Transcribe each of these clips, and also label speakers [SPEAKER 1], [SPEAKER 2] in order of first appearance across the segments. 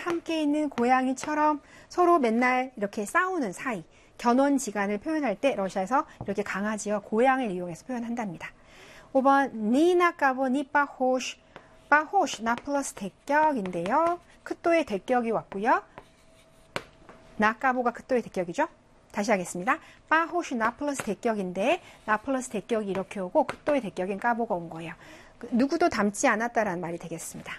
[SPEAKER 1] 함께 있는 고양이처럼 서로 맨날 이렇게 싸우는 사이, 견원지간을 표현할 때 러시아에서 이렇게 강아지와 고양이를 이용해서 표현한답니다. 5번 니나 까보 니 빠호시, 빠호시 나 플러스 대격인데요. 크또의 대격이 왔고요. 나 까보가 크또의 대격이죠. 다시 하겠습니다. 빠호시 나 플러스 대격인데 나 플러스 대격이 이렇게 오고 크또의 대격인 까보가 온 거예요. 누구도 닮지 않았다라는 말이 되겠습니다.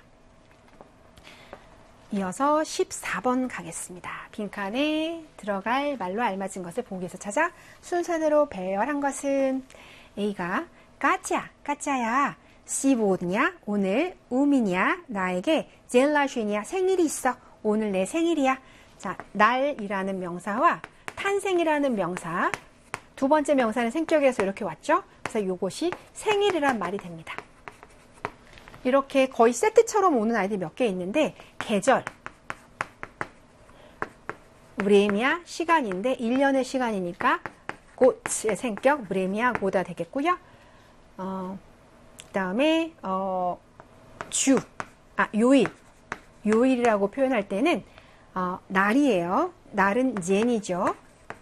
[SPEAKER 1] 이어서 14번 가겠습니다. 빈칸에 들어갈 말로 알맞은 것을 보기에서 찾아 순서대로 배열한 것은 A가 까짜야 시보드냐 오늘 우민이야 나에게 젤라쉔이야 생일이 있어 오늘 내 생일이야. 자, 날이라는 명사와 탄생이라는 명사 두 번째 명사는 생격에서 이렇게 왔죠. 그래서 이것이 생일이란 말이 됩니다. 이렇게 거의 세트처럼 오는 아이들이 몇 개 있는데 계절, 브레미아 시간인데 1년의 시간이니까 곧의 생격 브레미아 고다 되겠고요. 그 다음에 요일이라고 표현할 때는 날이에요. 날은 제니죠.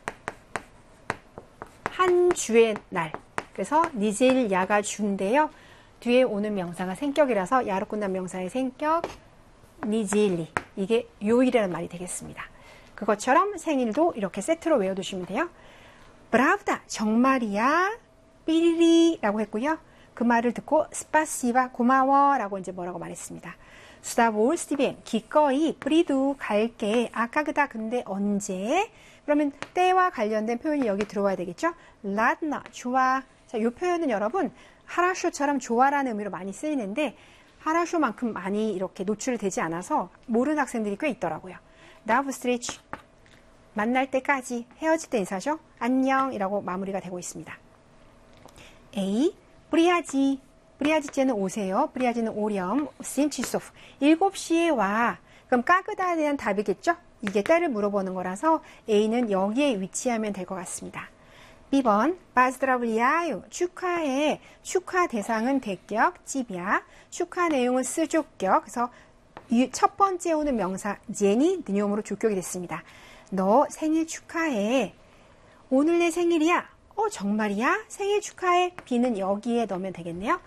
[SPEAKER 1] 한 주의 날. 그래서 니제일 야가 주인데요. 뒤에 오는 명사가 생격이라서 야로 끝난 명사의 생격 니제일리. 이게 요일이라는 말이 되겠습니다. 그것처럼 생일도 이렇게 세트로 외워두시면 돼요. 브라브다 정말이야 삐리리라고 했고요. 그 말을 듣고 스파시바 고마워라고 이제 뭐라고 말했습니다. 수다볼 스티벤 기꺼이 프리두 갈게 아까 그다 근데 언제 그러면 때와 관련된 표현이 여기 들어와야 되겠죠. 라드나 좋아. 자, 이 표현은 여러분 하라쇼처럼 좋아라는 의미로 많이 쓰이는데 하라쇼만큼 많이 이렇게 노출되지 않아서 모르는 학생들이 꽤 있더라고요. 나브 스트레치 만날 때까지 헤어질 때 인사죠. 안녕이라고 마무리가 되고 있습니다. A 브리아지 브리아지째는 오세요. 브리아지는 오렴. 심치소프 7시에 와. 그럼 까그다에 대한 답이겠죠? 이게 때를 물어보는 거라서 A는 여기에 위치하면 될 것 같습니다. B번 바스드라블리아유 축하해. 축하 대상은 대격 찝이야. 축하 내용은 쓰조격. 그래서 첫 번째 오는 명사 제니 느뇽으로 조격이 됐습니다. 너 생일 축하해. 오늘 내 생일이야. 정말이야? 생일 축하해. B는 여기에 넣으면 되겠네요.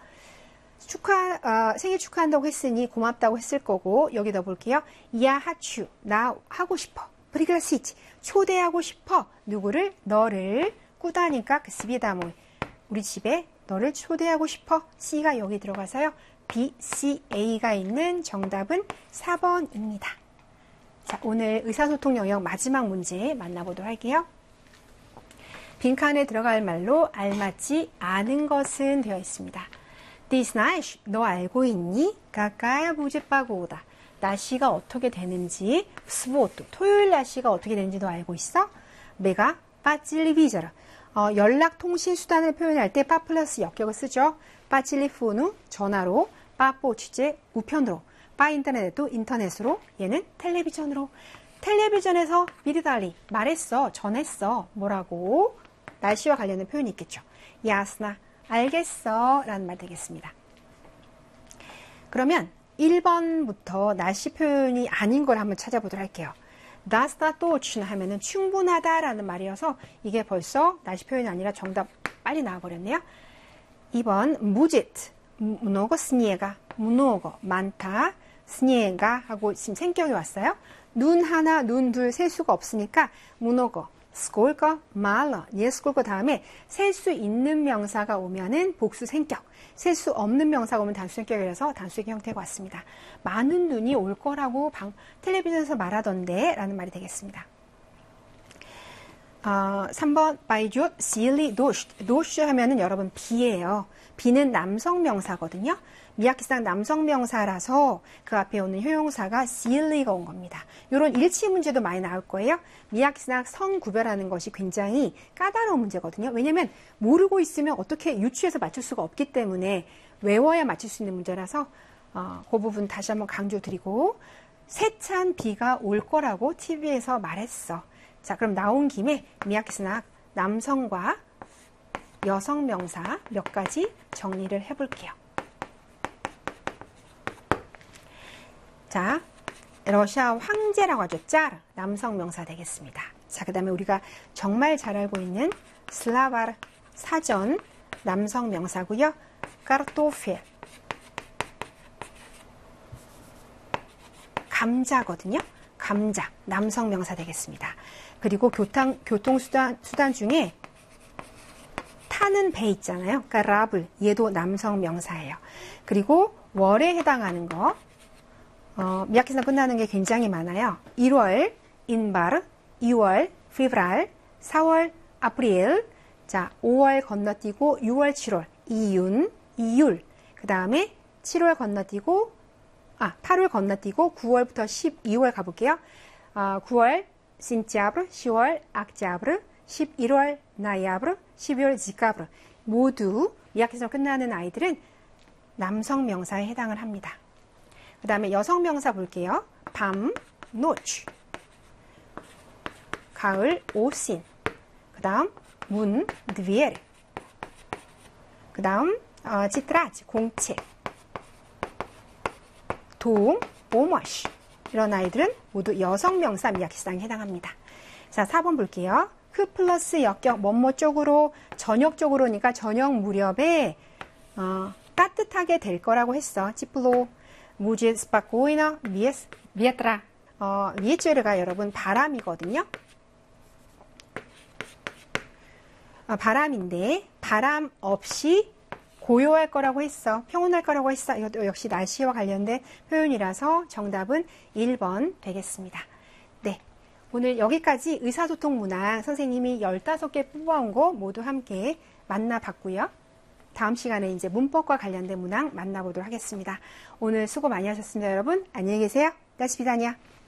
[SPEAKER 1] 생일 축하한다고 했으니 고맙다고 했을 거고 여기 넣어볼게요. 야 하추 나 하고 싶어. 프리글시치 초대하고 싶어. 누구를? 너를. 꾸다니까 그 스비다모 우리 집에 너를 초대하고 싶어. C가 여기 들어가서요. B, C, A가 있는 정답은 4번입니다. 자, 오늘 의사소통 영역 마지막 문제 만나보도록 할게요. 빈칸에 들어갈 말로 알맞지 않은 것은 되어 있습니다. This night, 너 알고 있니? 가까야 부지빠고오다. 날씨가 어떻게 되는지, 스보트, 토요일 날씨가 어떻게 되는지 너 알고 있어? 메가 빠찔리비저라. 연락통신수단을 표현할 때 빠 플러스 역격을 쓰죠. 빠찔리푸누, 전화로, 빠뽀 취재, 우편으로, 빠 인터넷도 인터넷으로, 얘는 텔레비전으로. 텔레비전에서 비리달리, 말했어, 전했어, 뭐라고? 날씨와 관련된 표현이 있겠죠. 야스나, 알겠어 라는 말 되겠습니다. 그러면 1번부터 날씨 표현이 아닌 걸 한번 찾아보도록 할게요. 다스타 또춘 하면은 충분하다 라는 말이어서 이게 벌써 날씨 표현이 아니라 정답 빨리 나와버렸네요. 2번 무짓 무노거 스니에가 무노거 많다 스니에가 하고 지금 생격이 왔어요. 눈 하나 눈 둘 셀 수가 없으니까 무노거 스콜거 말러 예스콜거 다음에 셀 수 있는 명사가 오면은 복수 생격 셀 수 없는 명사가 오면 단수 생격이라서 단수의 형태가 왔습니다. 많은 눈이 올 거라고 텔레비전에서 말하던데 라는 말이 되겠습니다. 3번 바이주엇 실리 도슈 하면은 여러분 비예요. 비는 남성 명사거든요. 미야키상 남성 명사라서 그 앞에 오는 효용사가 실리가 온 겁니다. 이런 일치 문제도 많이 나올 거예요. 미야키상 성 구별하는 것이 굉장히 까다로운 문제거든요. 왜냐면 모르고 있으면 어떻게 유추해서 맞출 수가 없기 때문에 외워야 맞출 수 있는 문제라서 그 부분 다시 한번 강조드리고 세찬 비가 올 거라고 TV에서 말했어. 자, 그럼 나온 김에 미야키스낙 남성과 여성 명사 몇 가지 정리를 해볼게요. 자, 러시아 황제라고 하죠. 짜르, 남성 명사 되겠습니다. 자, 그 다음에 우리가 정말 잘 알고 있는 슬라바르 사전 남성 명사고요. 까르토펠 감자거든요. 감자 남성 명사 되겠습니다. 그리고 교통수단 중에 타는 배 있잖아요. 그러니까 라블 얘도 남성 명사예요. 그리고 월에 해당하는 거 미약해서 끝나는 게 굉장히 많아요. 1월 인바르, 2월 피브랄, 4월 아프릴, 자 5월 건너뛰고 6월 7월 이윤, 이율, 그 다음에 7월 건너뛰고 8월 건너뛰고 9월부터 12월 가볼게요. 9월 신짜브르, 10월 악짜브르, 11월 나야브르, 12월 지까브르 모두 미약해서 끝나는 아이들은 남성 명사에 해당을 합니다. 그 다음에 여성 명사 볼게요. 밤, 노치, 가을, 오신, 그 다음 문, 드비에르, 그 다음 치트라지, 공책, 동, 오머시 이런 아이들은 모두 여성 명사 미약해상에 해당합니다. 자, 4번 볼게요. 그 플러스 역격 뭐뭐 쪽으로 저녁 쪽으로니까 저녁 무렵에 따뜻하게 될 거라고 했어. 찌플로 무지 스파코이나 미에트라 미에츠르가 여러분 바람이거든요. 바람인데 바람 없이 고요할 거라고 했어. 평온할 거라고 했어. 이것도 역시 날씨와 관련된 표현이라서 정답은 1번 되겠습니다. 네, 오늘 여기까지 의사소통 문항 선생님이 15개 뽑아온 거 모두 함께 만나봤고요. 다음 시간에 이제 문법과 관련된 문항 만나보도록 하겠습니다. 오늘 수고 많이 하셨습니다, 여러분. 안녕히 계세요. До свидания.